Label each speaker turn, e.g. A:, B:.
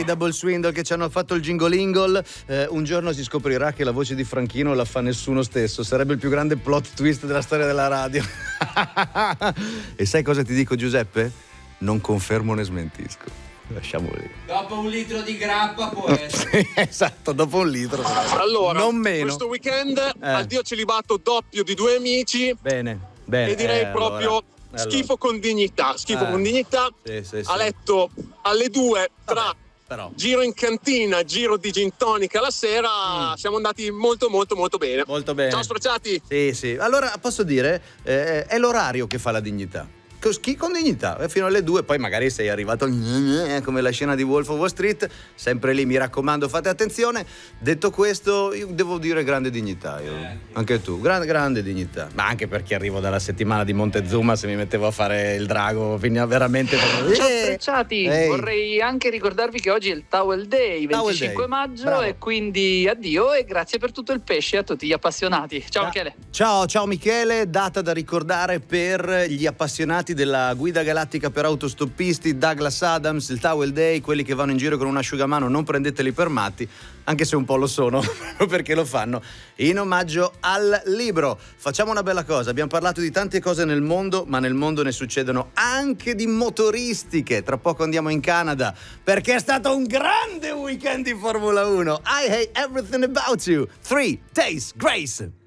A: Double Swindle che ci hanno fatto il jingle. Un giorno si scoprirà che la voce di Franchino la fa nessuno stesso. Sarebbe il più grande plot twist della storia della radio. E sai cosa ti dico, Giuseppe? Non confermo né smentisco. Lasciamo lì.
B: Dopo un litro di grappa può essere.
A: Esatto, dopo un litro.
C: Allora,
A: non meno.
C: Questo weekend addio celibato doppio di 2 amici.
A: Bene.
C: E direi proprio schifo con dignità. Schifo con dignità.
A: Sì.
C: A letto alle 2 tra
A: però.
C: Giro in cantina, giro di gin tonica la sera. Siamo andati molto bene.
A: Molto bene.
C: Ciao Sprociati.
A: Sì. Allora posso dire, è l'orario che fa la dignità. Con dignità, fino alle 2, poi magari sei arrivato come la scena di Wolf of Wall Street, sempre lì, mi raccomando, fate attenzione. Detto questo, io devo dire grande dignità, anche tu, grande dignità, ma anche perché arrivo dalla settimana di Montezuma, se mi mettevo a fare il drago, finiva veramente
D: Ciao Frecciati, vorrei anche ricordarvi che oggi è il Towel Day, 25 maggio, bravo. E quindi addio e grazie per tutto il pesce a tutti gli appassionati. Ciao Michele.
A: Ciao Michele, data da ricordare per gli appassionati della guida galattica per autostoppisti, Douglas Adams, il Towel Day, quelli che vanno in giro con un asciugamano, non prendeteli per matti, anche se un po' lo sono, perché lo fanno in omaggio al libro. Facciamo una bella cosa, abbiamo parlato di tante cose nel mondo, ma nel mondo ne succedono anche di motoristiche. Tra poco andiamo in Canada, perché è stato un grande weekend di Formula 1. I hate everything about you. 3 Days Grace.